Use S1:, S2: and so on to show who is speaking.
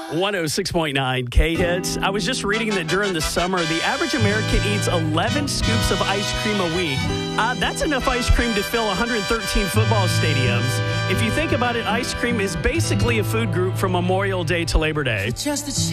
S1: 106.9 K-Hits. I was just reading that during the summer, the average American eats 11 scoops of ice cream a week. That's enough ice cream to fill 113 football stadiums. If you think about it, ice cream is basically a food group from Memorial Day to Labor Day.